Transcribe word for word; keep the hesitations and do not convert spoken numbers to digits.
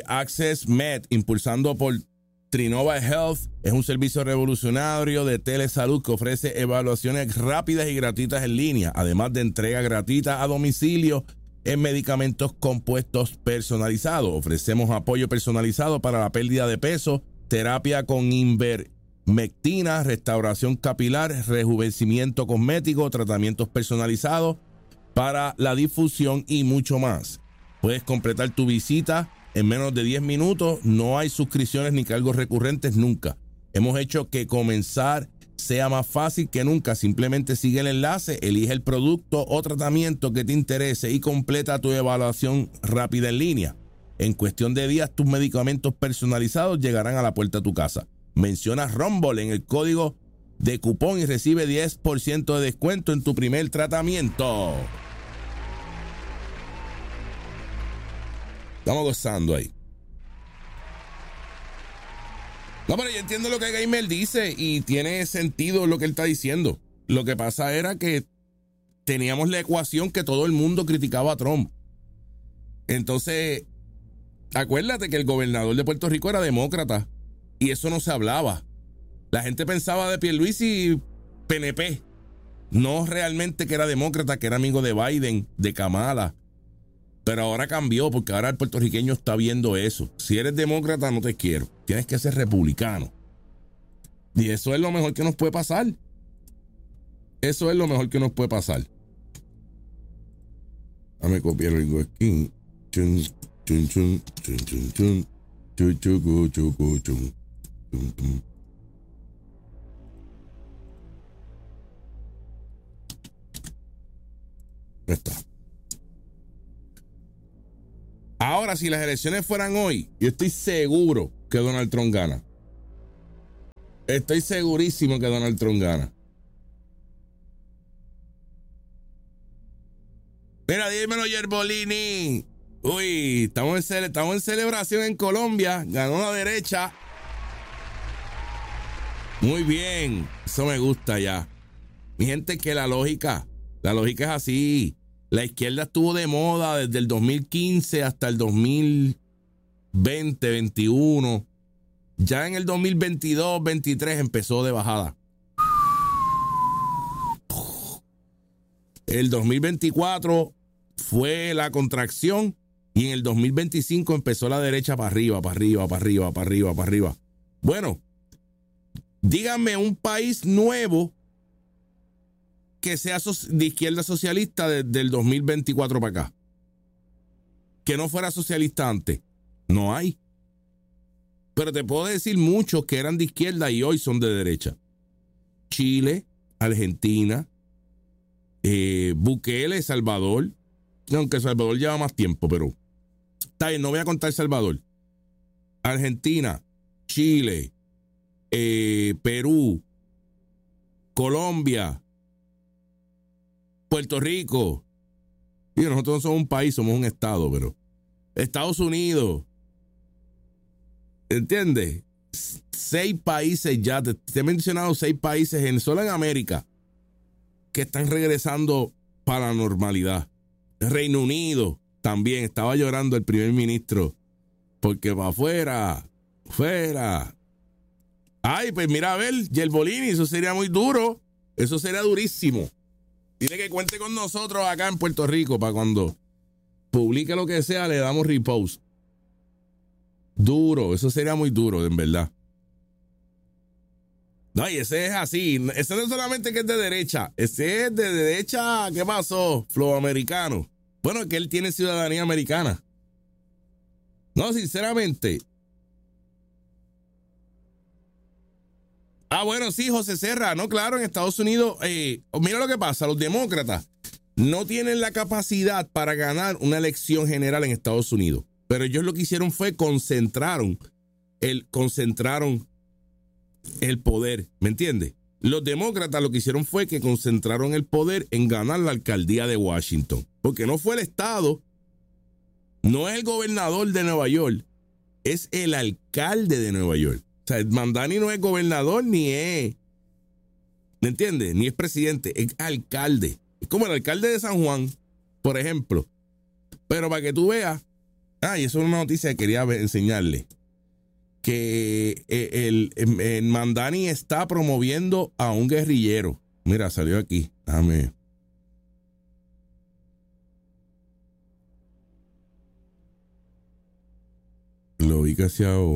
Access Med, impulsando por Trinova Health, es un servicio revolucionario de telesalud que ofrece evaluaciones rápidas y gratuitas en línea, además de entrega gratuita a domicilio en medicamentos compuestos personalizados. Ofrecemos apoyo personalizado para la pérdida de peso, terapia con ivermectina, restauración capilar, rejuvenecimiento cosmético, tratamientos personalizados para la difusión y mucho más. Puedes completar tu visita en menos de diez minutos. No hay suscripciones ni cargos recurrentes nunca. Hemos hecho que comenzar sea más fácil que nunca. Simplemente sigue el enlace, elige el producto o tratamiento que te interese y completa tu evaluación rápida en línea. En cuestión de días, tus medicamentos personalizados llegarán a la puerta de tu casa. Menciona Rumble en el código de cupón y recibe diez por ciento de descuento en tu primer tratamiento. Estamos gozando ahí. No, pero yo entiendo lo que Gamer dice y tiene sentido lo que él está diciendo. Lo que pasa era que teníamos la ecuación que todo el mundo criticaba a Trump. Entonces, acuérdate que el gobernador de Puerto Rico era demócrata y eso no se hablaba. La gente pensaba de Pierluisi P N P, no realmente que era demócrata, que era amigo de Biden, de Kamala. Pero ahora cambió porque ahora el puertorriqueño está viendo eso. Si eres demócrata, no te quiero. Tienes que ser republicano. Y eso es lo mejor que nos puede pasar. Eso es lo mejor que nos puede pasar. Dame copiar algo aquí. Chun, chun, chun, chun, chun, chun. Chun, chun, chun, chun, chun. Chun, chun. Ya está. Ahora, si las elecciones fueran hoy, yo estoy seguro que Donald Trump gana. Estoy segurísimo que Donald Trump gana. Mira, dímelo, Yerbolini. Uy, estamos en, cele- estamos en celebración en Colombia. Ganó la derecha. Muy bien. Eso me gusta ya. Mi gente, que la lógica, la lógica es así. La izquierda estuvo de moda desde el dos mil quince hasta el dos mil veinte, veintiuno. Ya en el dos mil veintidós, veintitrés empezó de bajada. El dos mil veinticuatro fue la contracción y en el dos mil veinticinco empezó la derecha para arriba, para arriba, para arriba, para arriba, para arriba. Bueno, díganme un país nuevo que sea de izquierda socialista desde el dos mil veinticuatro para acá. Que no fuera socialista antes. No hay. Pero te puedo decir muchos que eran de izquierda y hoy son de derecha. Chile, Argentina, eh, Bukele, Salvador. Aunque Salvador lleva más tiempo, pero está bien, no voy a contar Salvador. Argentina, Chile, eh, Perú, Colombia, Puerto Rico. Y nosotros no somos un país, somos un estado, pero Estados Unidos. ¿Entiendes? Seis países ya, te, te he mencionado seis países en solo en América que están regresando para la normalidad. Reino Unido también, estaba llorando el primer ministro porque va afuera, fuera. Ay, pues mira a ver, Yerbolini, eso sería muy duro, eso sería durísimo. Dile que cuente con nosotros acá en Puerto Rico para cuando publique lo que sea, le damos repost. Duro, eso sería muy duro, en verdad. No, y ese es así. Ese no es solamente que es de derecha, ese es de derecha, ¿qué pasó? Flow americano. Bueno, es que él tiene ciudadanía americana. No, sinceramente. Ah, bueno, sí, José Serra, no, claro, en Estados Unidos, eh, mira lo que pasa, los demócratas no tienen la capacidad para ganar una elección general en Estados Unidos, pero ellos lo que hicieron fue concentraron el, concentraron el poder, ¿me entiendes? Los demócratas lo que hicieron fue que concentraron el poder en ganar la alcaldía de Washington, porque no fue el estado, no es el gobernador de Nueva York, es el alcalde de Nueva York. O sea, Mandani no es gobernador ni es, ¿me entiendes? Ni es presidente, es alcalde. Es como el alcalde de San Juan, por ejemplo. Pero para que tú veas, Ah, y eso es una noticia que quería ver- enseñarle. Que eh, el, el, el Mandani está promoviendo a un guerrillero. Mira, salió aquí. Déjame. Lo vi casi ahora.